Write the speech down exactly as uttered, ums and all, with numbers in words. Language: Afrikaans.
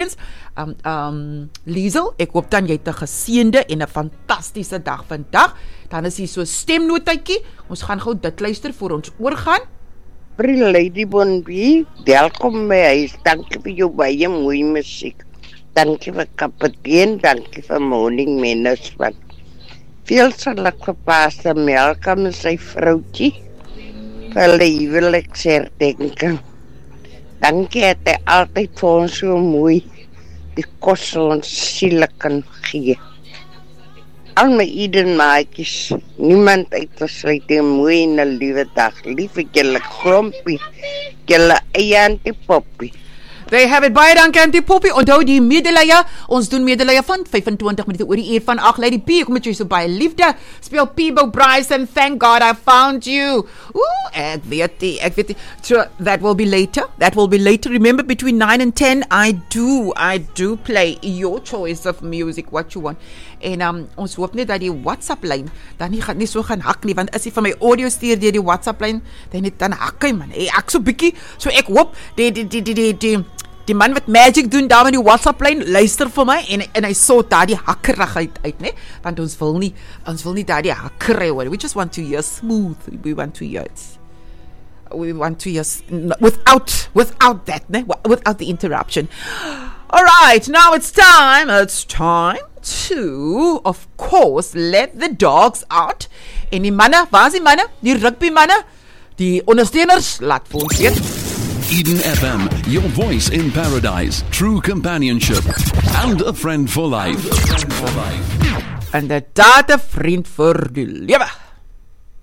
Congratulations. Um um Liesel, ek hoop dan jy het 'n geseënde en 'n fantastiese dag vandag. Dan is hier so 'n stemnotetjie. Ons gaan gou dit luister voor ons oorgaan. Pretty Lady Bonbie, welkom by huis. Dankie vir jou baie mooi musiek. Dankie vir kapitein, dankie vir Morning Management. Veel sal ek vir Pastor Malcolm en sy vroutjie vir hulle huweliksherdenking. Dankie dat hy altyd vir ons so mooi die kos ons siele kan gee. Al my Eden maatjies, niemand uitgesluit, 'n mooi en 'n liewe dag. Lief ek julle klompie, julle eie Auntie Poppy. They have it baie dankie Auntie Poppy. Onthou die medelee, ons doen medelee van vyf-en-twintig minute oor die uur van agt. Lady P, kom met jou so baie liefde. Speel Peebo Bryson, thank God I found you. Ooh, ek weet die, ek weet die. So that will be later. That will be later. Remember between nine and ten, I do, I do play your choice of music, what you want. En um, ons hoop net dat die WhatsApp lyn dan nie gaan nie so gaan hak nie, want as jy van my audio stuur deur die WhatsApp lyn, dan net dan hak hy man. Hey, ek so bietjie, so ek hoop die die die die die die, die man wat magic doen daar met die WhatsApp lyn luister vir my en en hy sort daar die hakkerigheid uit, né? Want ons wil nie ons wil nie daar die hakkery hoor. We just want to hear smooth. We want to hear it. We want to hear without without that, né? Without the interruption. All right, now it's time. It's time to, of course, let the dogs out. En die manne, waar is die manne? Die rugby manne, die ondersteuners, laat vir ons weet. Eden F M, your voice in paradise, true companionship, and a friend for life. En dit daar 'n vriend vir die lewe.